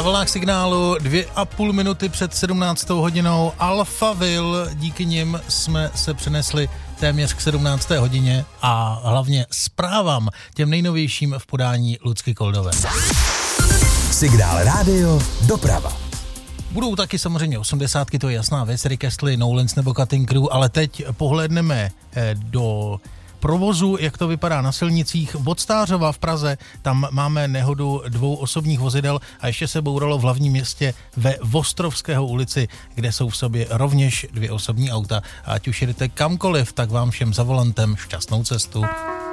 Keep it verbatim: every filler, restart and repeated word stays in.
vlnách signálu dvě a půl minuty před sedmnáctou hodinou Alphaville. Díky nim jsme se přenesli téměř k sedmnácté hodině a hlavně zprávám, těm nejnovějším v podání Lucky Koldové. Signál rádio doprava. Budou taky samozřejmě osmdesátky, to je jasná věc, Rick Astley, Nolens nebo Cutting Crew, ale teď pohlédneme do provozu, jak to vypadá na silnicích. Od Stářova v Praze, tam máme nehodu dvou osobních vozidel a ještě se bouralo v hlavním městě ve Vostrovského ulici, kde jsou v sobě rovněž dvě osobní auta. A ať už jedete kamkoliv, tak vám všem za volantem šťastnou cestu.